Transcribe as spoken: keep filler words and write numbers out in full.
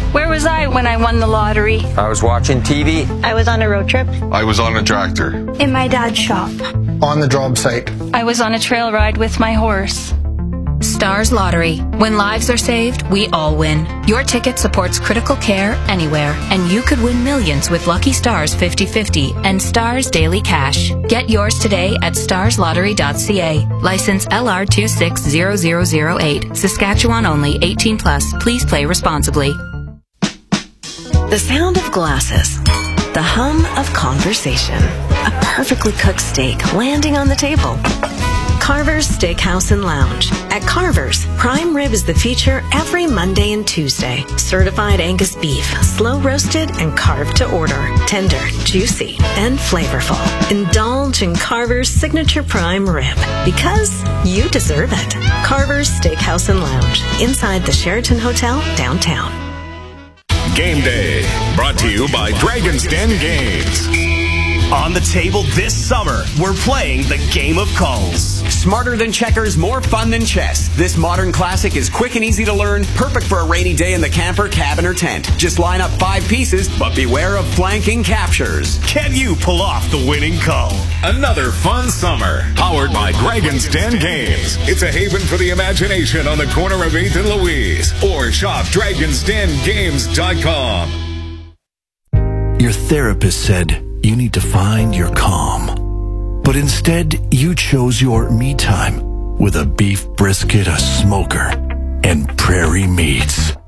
Where was I when I won the lottery? I was watching T V. I was on a road trip. I was on a tractor. In my dad's shop. On the job site. I was on a trail ride with my horse. Stars Lottery. When lives are saved, we all win. Your ticket supports critical care anywhere, and you could win millions with Lucky Stars fifty fifty and Stars Daily Cash. Get yours today at stars lottery dot c a. License L R two six zero zero zero eight. Saskatchewan only. eighteen plus. Please play responsibly. The sound of glasses. The hum of conversation. A perfectly cooked steak landing on the table. Carver's Steakhouse and Lounge. At Carver's, prime rib is the feature every Monday and Tuesday. Certified Angus beef, slow roasted and carved to order. Tender, juicy, and flavorful. Indulge in Carver's signature prime rib because you deserve it. Carver's Steakhouse and Lounge, inside the Sheraton Hotel, downtown. Game Day, brought to you by Dragon's Den Games. On the table this summer, we're playing the Game of Culls. Smarter than checkers, more fun than chess. This modern classic is quick and easy to learn, perfect for a rainy day in the camper, cabin, or tent. Just line up five pieces, but beware of flanking captures. Can you pull off the winning cull? Another fun summer, powered by Dragon's Den Games. It's a haven for the imagination on the corner of eighth and Louise. Or shop dragons den games dot com. Your therapist said you need to find your calm. But instead, you chose your me time with a beef brisket, a smoker, and prairie meats.